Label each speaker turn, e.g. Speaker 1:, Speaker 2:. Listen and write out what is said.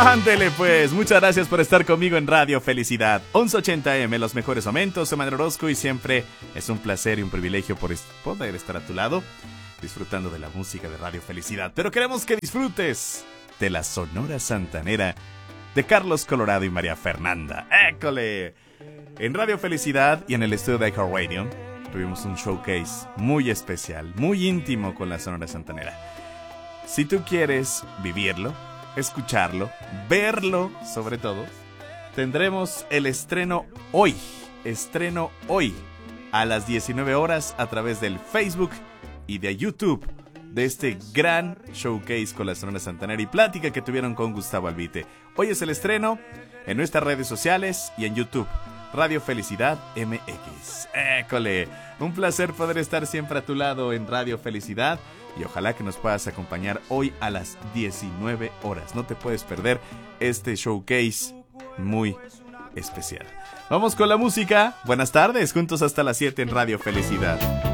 Speaker 1: Ándele pues, muchas gracias por estar conmigo en Radio Felicidad 1180M, los mejores momentos. Soy Manuel Orozco y siempre es un placer y un privilegio poder estar a tu lado disfrutando de la música de Radio Felicidad. Pero queremos que disfrutes de la Sonora Santanera de Carlos Colorado y María Fernanda. ¡École! En Radio Felicidad y en el estudio de iHeartRadio tuvimos un showcase muy especial, muy íntimo con la Sonora Santanera. Si tú quieres vivirlo, escucharlo, verlo sobre todo, tendremos el estreno hoy a las 19 horas a través del Facebook y de YouTube de este gran showcase con la Sonora Santanera y plática que tuvieron con Gustavo Albite. Hoy es el estreno en nuestras redes sociales y en YouTube, Radio Felicidad MX. ¡École! Un placer poder estar siempre a tu lado en Radio Felicidad y ojalá que nos puedas acompañar hoy a las 19 horas. No te puedes perder este showcase muy especial. Vamos con la música. Buenas tardes, juntos hasta las 7 en Radio Felicidad.